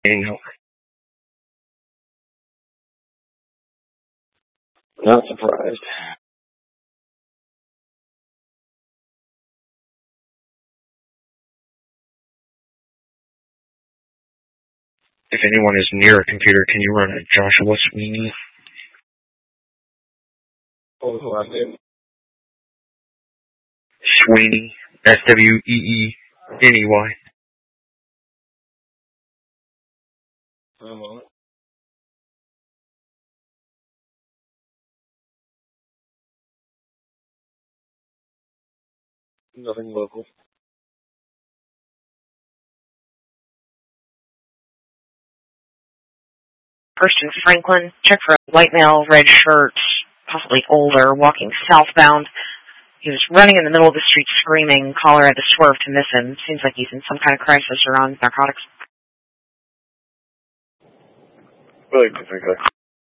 No. Not surprised. If anyone is near a computer, can you run a Joshua Sweeney? What was the last name? Sweeney. Sweeney. I'm on it. Nothing local. Person Franklin, check for a white male, red shirt, possibly older, walking southbound. He was running in the middle of the street screaming. Caller had to swerve to miss him. Seems like he's in some kind of crisis around narcotics. Really,